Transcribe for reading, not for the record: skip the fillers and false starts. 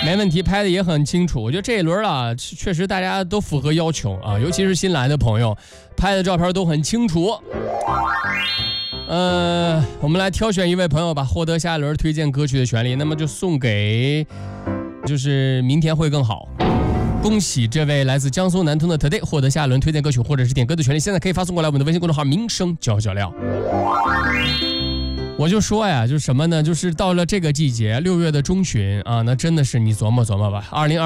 没问题，拍的也很清楚。我觉得这一轮啊，确实大家都符合要求啊，尤其是新来的朋友，拍的照片都很清楚。我们来挑选一位朋友吧，获得下一轮推荐歌曲的权利，那么就送给，就是明天会更好。恭喜这位来自江苏南通的 Today 获得下一轮推荐歌曲或者是点歌的权利，现在可以发送过来我们的微信公众号名声996。我就说呀，就是什么呢？就是到了这个季节，6月的中旬啊，那真的是你琢磨琢磨吧。